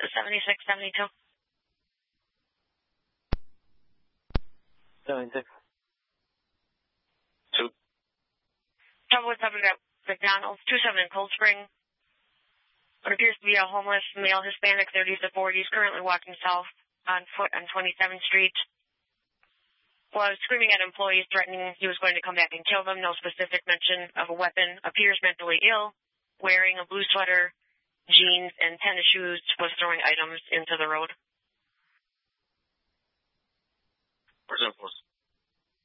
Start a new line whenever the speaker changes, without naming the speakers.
7672.
76. 2.
Trouble with subject at McDonald's, 27 in Cold Spring. What appears to be a homeless male Hispanic, 30s to 40s, currently walking south on foot on 27th Street. Was screaming at employees, threatening he was going to come back and kill them. No specific mention of a weapon. Appears mentally ill, wearing a blue sweater, jeans, and tennis shoes. Was throwing items into the road.
Where's that post?